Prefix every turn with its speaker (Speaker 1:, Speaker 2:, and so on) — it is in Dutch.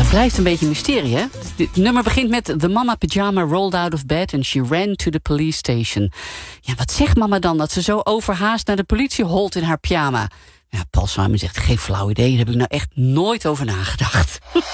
Speaker 1: Blijft een beetje een mysterie, hè? Het nummer begint met... The mama pyjama rolled out of bed and she ran to the police station. Ja, wat zegt mama dan dat ze zo overhaast naar de politie holt in haar pyjama? Ja, Paul Simon zegt, geen flauw idee, daar heb ik nou echt nooit over nagedacht.